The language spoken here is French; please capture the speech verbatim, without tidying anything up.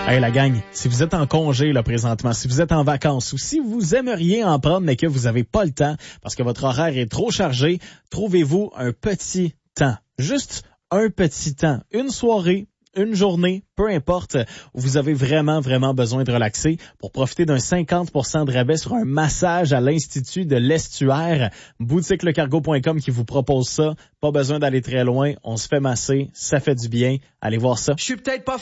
Hey la gang, si vous êtes en congé là présentement, si vous êtes en vacances ou si vous aimeriez en prendre mais que vous n'avez pas le temps parce que votre horaire est trop chargé, trouvez-vous un petit temps. Juste un petit temps. Une soirée, une journée, peu importe, où vous avez vraiment, vraiment besoin de relaxer pour profiter d'un cinquante pour cent de rabais sur un massage à l'Institut de l'Estuaire. boutique le cargo point com qui vous propose ça. Pas besoin d'aller très loin. On se fait masser. Ça fait du bien. Allez voir ça. Je suis peut-être pas